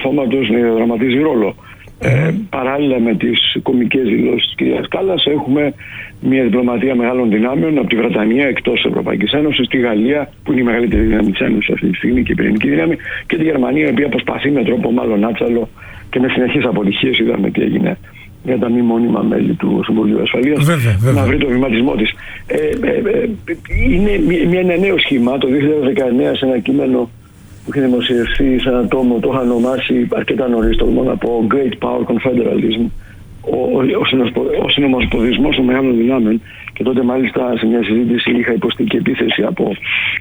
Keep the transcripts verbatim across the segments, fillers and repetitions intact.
σώματος να διαδραματίζει ρόλο. Ε, παράλληλα με τις κωμικές δηλώσεις της κυρίας Κάλλας, έχουμε μια διπλωματία μεγάλων δυνάμεων από τη Βρετανία εκτός Ευρωπαϊκής Ένωσης, τη Γαλλία που είναι η μεγαλύτερη δύναμη της Ένωσης αυτή τη στιγμή και η πυρηνική δύναμη, και τη Γερμανία, η οποία προσπαθεί με τρόπο μάλλον άτσαλο και με συνεχείς αποτυχίες, είδαμε τι έγινε για τα μη μόνιμα μέλη του Συμβουλίου Ασφαλείας, βέβαια, βέβαια. να βρει το βηματισμό της. Ε, ε, ε, είναι μια, ένα νέο σχήμα. Το δύο χιλιάδες δεκαεννέα, σε ένα κείμενο που είχε δημοσιευθεί σε ένα τόμο, το είχα ονομάσει αρκετά νωρίς, το μόνο από Great Power Confederalism, ο, ο, ο συνομοσπονδισμός των μεγάλων δυνάμεων, και τότε μάλιστα σε μια συζήτηση είχα υποστεί και επίθεση από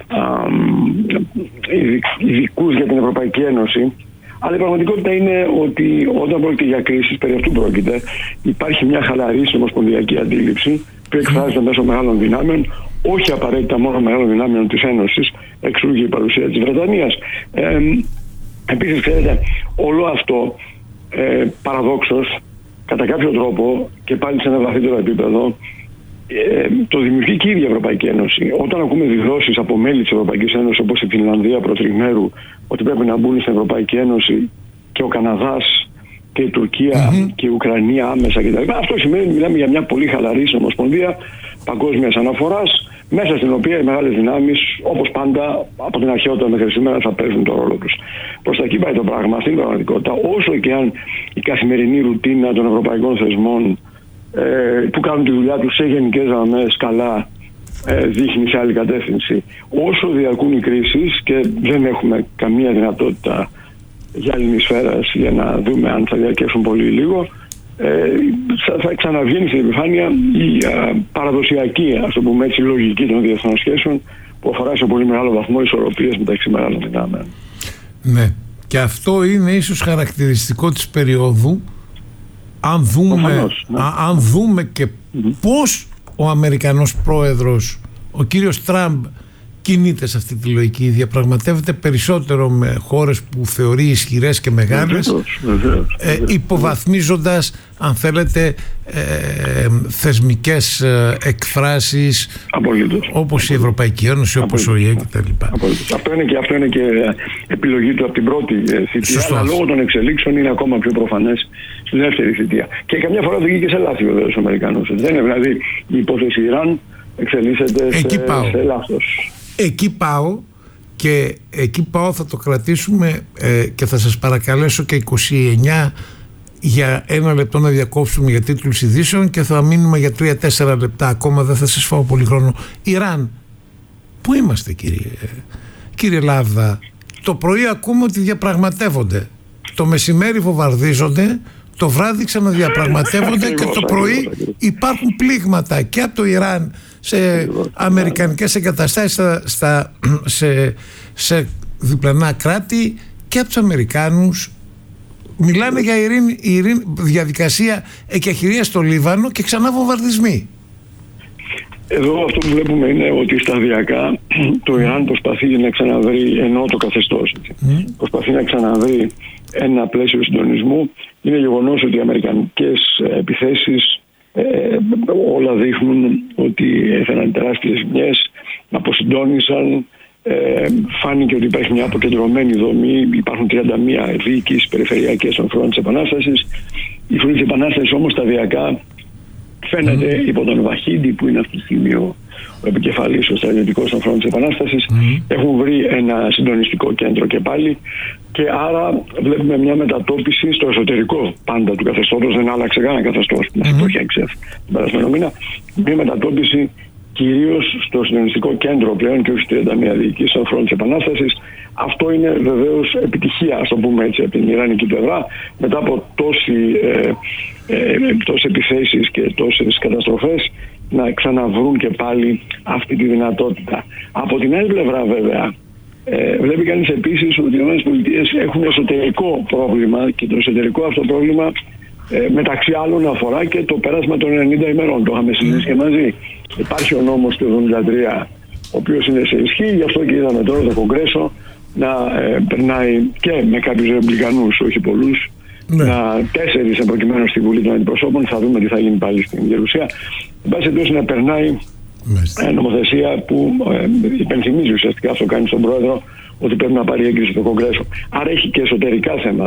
ειδικούς για την Ευρωπαϊκή Ένωση. Αλλά η πραγματικότητα είναι ότι όταν πρόκειται για κρίσεις, περί αυτού πρόκειται, υπάρχει μια χαλαρή συνομοσπονδιακή αντίληψη που εκφράζεται μέσω μεγάλων δυνάμεων, όχι απαραίτητα μόνο μεγάλων δυνάμεων της Ένωσης, εξού και η παρουσία της Βρετανίας. Ε, επίσης, ξέρετε, όλο αυτό ε, παραδόξως, κατά κάποιο τρόπο και πάλι σε ένα βαθύτερο επίπεδο, ε, το δημιουργεί και η ίδια Ευρωπαϊκή Ένωση. Όταν ακούμε δηλώσεις από μέλη της Ευρωπαϊκής Ένωσης, όπως η Φινλανδία προτριγμέρου, ότι πρέπει να μπουν στην Ευρωπαϊκή Ένωση, και ο Καναδάς και η Τουρκία mm-hmm. και η Ουκρανία άμεσα κτλ. Αυτό σημαίνει ότι μιλάμε για μια πολύ χαλαρή συνομοσπονδία παγκόσμιας αναφοράς, μέσα στην οποία οι μεγάλες δυνάμεις, όπως πάντα από την αρχαιότητα μέχρι σήμερα, θα παίζουν τον ρόλο τους. Προς τα εκεί πάει το πράγμα στην πραγματικότητα, όσο και αν η καθημερινή ρουτίνα των ευρωπαϊκών θεσμών ε, που κάνουν τη δουλειά τους σε γενικές γραμμές καλά ε, δείχνει σε άλλη κατεύθυνση. Όσο διαρκούν οι κρίσεις και δεν έχουμε καμία δυνατότητα για άλλη σφαίρας για να δούμε αν θα διαρκέσουν πολύ ή λίγο, Ε, θα ξαναβγαίνει στην επιφάνεια η α, παραδοσιακή, ας το πούμε έτσι, λογική των διεθνών σχέσεων, που αφορά σε πολύ μεγάλο βαθμό ισορροπίες μεταξύ μεγάλων δυνάμεων. Ναι, και αυτό είναι ίσως χαρακτηριστικό της περίοδου, αν δούμε, Προφανώς, ναι. α, αν δούμε και mm-hmm. πώς ο Αμερικανός πρόεδρος, ο κύριος Τραμπ, κινείται σε αυτή τη λογική, διαπραγματεύεται περισσότερο με χώρες που θεωρεί ισχυρές και μεγάλες, βεβαίως, βεβαίως, ε, υποβαθμίζοντας, αν θέλετε, ε, θεσμικές ε, εκφράσεις. Απολύτως. Όπως η Ευρωπαϊκή Ένωση, όπως ο ΙΕ κτλ. Αυτό είναι και, αυτό είναι και επιλογή του από την πρώτη θητεία, αλλά λόγω των εξελίξεων είναι ακόμα πιο προφανές στη δεύτερη θητεία. Και καμιά φορά οδηγεί και σε λάθη βεβαίως ο Αμερικανός. Δεν είναι, δηλαδή η υπόθεση Ιράν εξελίσσεται εκεί σε, πάω. σε λάθος. Εκεί πάω και εκεί πάω, θα το κρατήσουμε ε, και θα σας παρακαλέσω και είκοσι εννιά για ένα λεπτό να διακόψουμε για τίτλους ειδήσεων και θα μείνουμε για τρία τέσσερα λεπτά ακόμα, δεν θα σας φάω πολύ χρόνο. Ιράν, πού είμαστε κύριε, κύριε Λάβδα? Το πρωί ακούμε ότι διαπραγματεύονται, το μεσημέρι βομβαρδίζονται, το βράδυ ξαναδιαπραγματεύονται και το πρωί υπάρχουν πλήγματα και από το Ιράν σε αμερικανικές εγκαταστάσεις, στα, στα, σε, σε διπλανά κράτη, και από τους Αμερικάνους. Μιλάνε για ειρήνη, ειρήνη, διαδικασία εκεχηρίας στο Λίβανο και ξανά βομβαρδισμοί. Εδώ αυτό που βλέπουμε είναι ότι σταδιακά το Ιράν προσπαθεί να ξαναβρει, ενώ το καθεστώς mm. προσπαθεί να ξαναβρει ένα πλαίσιο συντονισμού. Είναι γεγονός ότι οι αμερικανικές επιθέσεις ε, όλα δείχνουν ότι έφεραν τεράστιες ζημιές, αποσυντόνισαν, ε, φάνηκε ότι υπάρχει μια αποκεντρωμένη δομή, υπάρχουν τριάντα μία διοικήσεις περιφερειακές των φρουρών της Επανάστασης. Οι φρουροί της Επανάστασης όμως σταδιακά, φαίνεται mm. υπό τον Βαχίντι, που είναι αυτή τη στιγμή ο, ο επικεφαλής, ο στρατιωτικός των φρουρών της Επανάστασης, mm. έχουν βρει ένα συντονιστικό κέντρο και πάλι, και άρα βλέπουμε μια μετατόπιση στο εσωτερικό πάντα του καθεστώτος. Δεν άλλαξε κανένα καθεστώς που μας υπόχει εξέφ την περασμένο μήνα. Μια μετατόπιση κυρίως στο συντονιστικό κέντρο πλέον και όχι στις τριάντα μία διοικήσεις των φρουρών της Επανάστασης. Αυτό είναι βεβαίως επιτυχία, ας το πούμε έτσι, από την Ιρανική πλευρά, μετά από τόση, ε, ε, τόσες επιθέσεις και τόσες καταστροφές, να ξαναβρούν και πάλι αυτή τη δυνατότητα. Από την άλλη πλευρά βέβαια, ε, βλέπει κανείς επίσης ότι οι ΗΠΑ έχουν εσωτερικό πρόβλημα, και το εσωτερικό αυτό πρόβλημα ε, μεταξύ άλλων αφορά και το πέρασμα των ενενήντα ημερών. Το είχαμε συζητήσει και μαζί. Υπάρχει ο νόμος του εβδομήντα τρία, ο οποίος είναι σε ισχύ, γι' αυτό και είδαμε τώρα το Κογκρέσο να ε, περνάει και με κάποιους ρεπουμπλικανούς, όχι πολλούς, ναι. να τέσσερις προκειμένου στη Βουλή των Αντιπροσώπων, θα δούμε τι θα γίνει πάλι στην Γερουσία. Εν πάση περιπτώσει, να περνάει ε, νομοθεσία που ε, υπενθυμίζει ουσιαστικά, αυτό κάνει στον Πρόεδρο, ότι πρέπει να πάρει έγκριση στο Κογκρέσο. Άρα έχει και εσωτερικά θέματα.